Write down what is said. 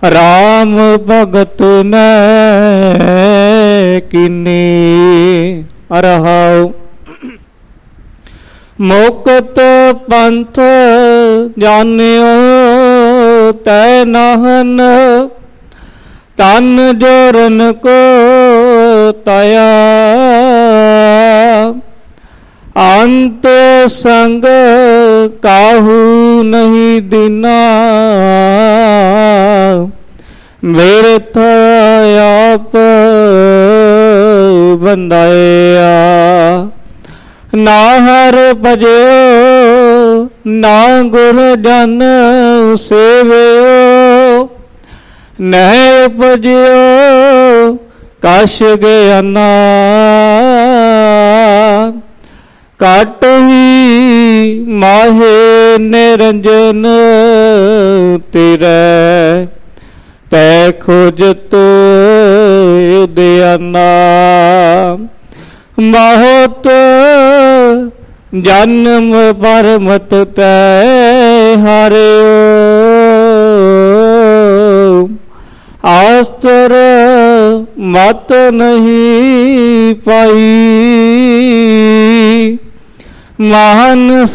राम भगत ने कीनी। अरहाओ मुक्त पंथ जानियो तै नाहन, तन जोरन को तया। अंत संग काहू नहीं दिना, बिरथ आप बंदाया। ना हर भजो ना गुर जन सेवयो, नहीं भजो कश ज्ञाना। काट ही माहे निरंजन तेरे, तै खोजत उदयाना। बहुत जन्म परमत तै हारियो, आस्तर मत नहीं पाई। महान